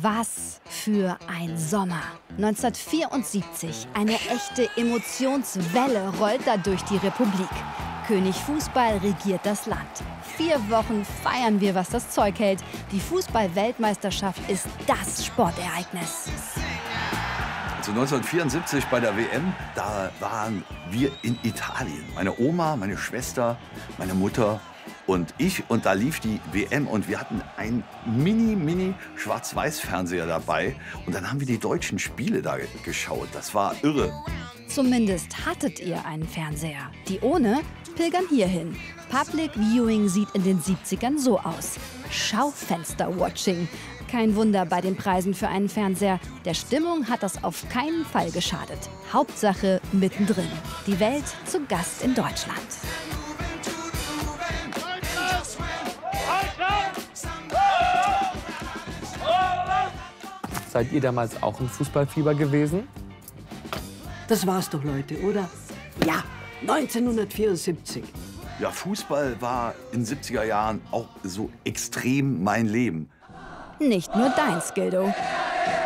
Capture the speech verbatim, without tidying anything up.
Was für ein Sommer. neunzehnhundertvierundsiebzig, eine echte Emotionswelle rollt da durch die Republik. König Fußball regiert das Land. Vier Wochen feiern wir, was das Zeug hält. Die Fußball-Weltmeisterschaft ist das Sportereignis. Also neunzehnhundertvierundsiebzig bei der W M, da waren wir in Italien. Meine Oma, meine Schwester, meine Mutter und ich. Und da lief die W M und wir hatten einen mini, mini Schwarz-Weiß-Fernseher dabei. Und dann haben wir die deutschen Spiele da geschaut. Das war irre. Zumindest hattet ihr einen Fernseher. Die ohne pilgern hierhin. Public Viewing sieht in den siebzigern so aus. Schaufenster-Watching. Kein Wunder bei den Preisen für einen Fernseher. Der Stimmung hat das auf keinen Fall geschadet. Hauptsache mittendrin. Die Welt zu Gast in Deutschland. Seid ihr damals auch im Fußballfieber gewesen? Das war's doch, Leute, oder? Ja, neunzehnhundertvierundsiebzig. Ja, Fußball war in den siebziger Jahren auch so extrem mein Leben. Nicht nur deins, Gildo.